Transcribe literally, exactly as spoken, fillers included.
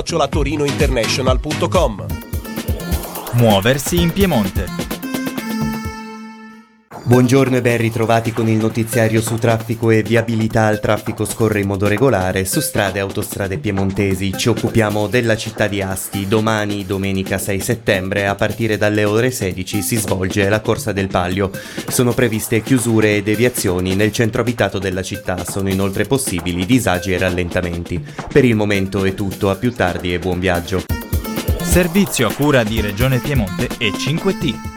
chiocciola torinointernational punto com. Muoversi in Piemonte. Buongiorno e ben ritrovati con il notiziario su traffico e viabilità. Il traffico scorre in modo regolare su strade e autostrade piemontesi. Ci occupiamo della città di Asti. Domani, domenica sei settembre, a partire dalle ore sedici si svolge la Corsa del Palio. Sono previste chiusure e deviazioni nel centro abitato della città. Sono inoltre possibili disagi e rallentamenti. Per il momento è tutto, a più tardi e buon viaggio. Servizio a cura di Regione Piemonte e cinque T.